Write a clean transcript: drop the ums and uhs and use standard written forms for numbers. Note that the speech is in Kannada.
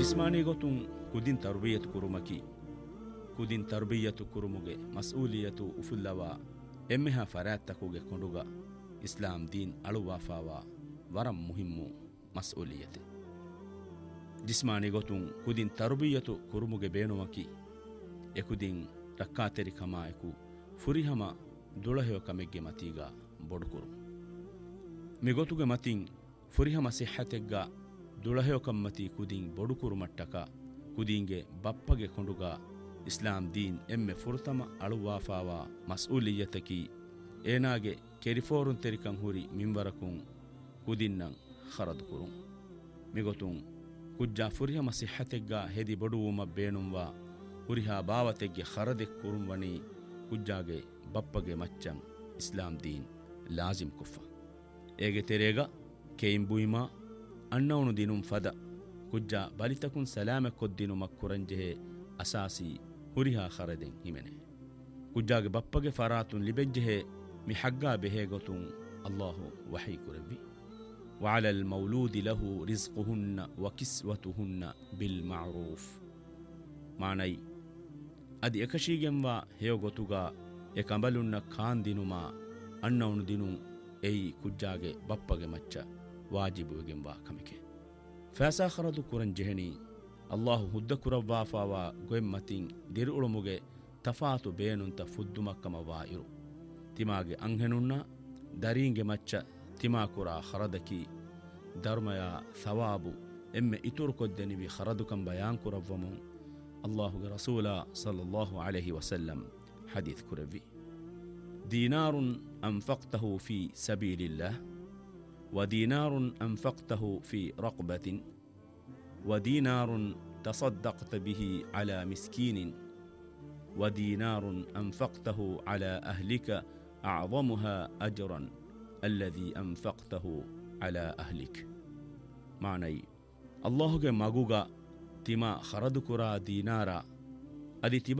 ಜಿಸ್ಮಾನಿ ಗೊತ್ತುಂ ಕುದಿನ್ ತರ್ಬಿಯತು ಕುರುಮಕಿ ಕುದಿನ್ ತರ್ಬಿಯತು ಕುರುಮುಗೆ ಮಸ್ಊಲಿಯತು ಉಫುಲ್ಲವ ಎಮ್ಮೆಹ ಫರಾತ್ತಕುಗೆ ಕೊಂಡುಗ ಇಸ್ಲಾಂ ದೀನ್ ಅಳುವಾಫಾವ ವರಂ ಮುಹಿಮ್ಮು ಮಸ್ಊಲಿಯತೆ ಜಿಸ್ಮಾನಿ ಗೊತ್ತುಂ ಕುದಿನ್ ತರ್ಬಿಯತು ಕುರುಮುಗೆ ಬೇನುಮಕಿ ಎಕುದಿನ್ ರಕ್ಕಾತೆರಿ ಕಮಾಯಕು ಫುರಿಹಮ ದುಳಹೆಯ ಕಮೆಗ್ಗೆ ಮತೀಗ ಬೊಡುಕುರು ಮಿಗೊತುಗೆ ಮತಿನ್ ಫುರಿಹಮ ಸಿಹತೆಗ್ಗ ದುಳಹೆಯ ಕಮ್ಮತಿ ಕುದಿನ್ ಬೊಡುಕುರು ಮಟ್ಟಕ ಕುದಿಂಗೆ ಬಪ್ಪಗೆ ಕೊಂಡುಗ ಇಸ್ಲಾಂ ದೀನ್ ಎಮ್ಮೆ ಫುರ್ತಮ ಅಳುವಾಫಾವ ಮಸ್ಊಲಿಯತಕಿ ಏನಾಗೆ ಕೆರಿಫೋರುನ್ ತೆರಿಕಂ ಹುರಿ ಮಿಂವರಕುಂ ಕುದಿನ್ನಂ ಖರದು ಕುರುಂ ಮಿಗೊತುಂ ಕುಜ್ಜಾ ಫುರಿಹಮ ಸಿಹತೆಗ್ಗ ಹೆದಿ ಬೊಡುವುಮ ಬೇಣುಂವ ಹುರಿಹಾ ಬಾವತೆಗ್ಗೆ ಖರದೆ ಕುರುಂವನಿ ಕುಜ್ಜಾಗೆ ಬಪ್ಪಗೆ ಮಚ್ಚಂ ಇಸ್ಲಾಂ ದೀನ್ ಲಾಜಿಂ ಕುಫ್ಫ ಏಗೆ ತೆರೇಗ ಕೇಯಿಂ ಬುಯಿಮಾ ಅನ್ನವನು ದಿನುಂ ಫದ ಕುಜ್ಜಾ ಬಲಿತಕುನ್ ಸಲಾಮೆ ಕೊದ್ದಿನು ಮಕ್ಕುರಂಜೆಹೆ ಅಸಾಸಿ ಹುರಿಹಾ ಖರದೆಂ ಹಿಮೆನೆ ಕುಜ್ಜಾಗೆ ಬಪ್ಪಗೆ ಫರಾತುನ್ ಲಿಬೆಜ್ಜೆಹೆ ಮಿ ಹಗ್ಗಾ ಬೆಹೆ ಗೊತುಂ ಅಲ್ಲಾಹು ವಹಿ ಕುರವಿ وعلى المولود له رزقهن وكسوتهن بالمعروف معنی ಅದಿ ಎಕಶೀಗೆಂವ ಹೇಯೋ ಗೊತುಗ ಎ ಕಂಬಲುನ್ನ ಖಾನ್ ದಿನುಮ ಅನ್ನವನು ದಿನು ಎಯಿ ಕುಜ್ಜಾಗೆ ಬಪ್ಪಗೆ ಮಚ್ಚ ವಾಜಿಬುಗೆಂವ ಕಮಿಕೆ ಫಾಸಾ ಖರದು ಕುರನ್ ಜೆಹನಿ ಅಲ್ಲಾಹು ಹುದ್ದ ಕುರವ್ವಾಫಾವ ಗೊೆಮ್ಮತಿನ್ ದಿರುಳುಮುಗೆ ತಫಾತು ಬೇನುಂತ ಫುದ್ದುಮಕ್ಕಮ ವಾಯಿರು ತಿಮಾಗೆ ಅಂಹೆನುನ್ನ ದರೀಂಗೆ ಮಚ್ಚ ತಿಮಾಕುರ ಖರದಕಿ ಧರ್ಮಯ ಸವಾಬು ಎಮ್ಮೆ ಇತುರು ಕೊದ್ದೆನಿವಿ ಖರದುಕಂ ಬಯಾನ್ ಕುರವ್ವಮು ಅಲ್ಲಾಹು ರಸೂಲ ಸಲ್ಲಲ್ಲಾಹು ಅಲೈಹಿ ವಸಲ್ಲಂ ಹದೀತ್ ಕುರವಿ ದೀನಾರುನ್ ಅಂಫಕ್ತಹು ಫಿ ಸಬೀಲಿಲ್ಲಾಹ್ ودينار أنفقته في رقبة ودينار تصدقت به على مسكين ودينار أنفقته على أهلك أعظمها أجرا الذي أنفقته على أهلك معني الله مغوغا تما خردكرا دينارا أدي تبا